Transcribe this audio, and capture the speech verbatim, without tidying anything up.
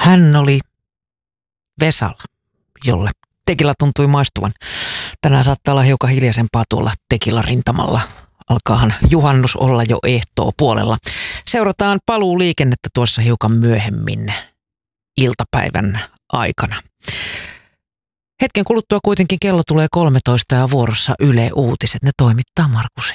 Hän oli Vesala, jolle tekila tuntui maistuvan. Tänään saattaa olla hiukan hiljaisempaa tuolla tekila rintamalla. Alkaahan juhannus olla jo ehtoo puolella. Seurataan paluuliikennettä tuossa hiukan myöhemmin iltapäivän aikana. Hetken kuluttua kuitenkin kello tulee kolmetoista ja vuorossa Yle Uutiset. Ne toimittaa Markus